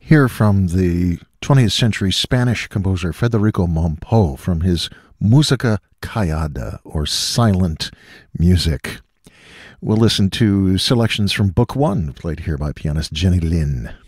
Hear from the 20th century Spanish composer Federico Mompo from his Música Callada, or Silent Music. We'll listen to selections from Book One, played here by pianist Jenny Lin.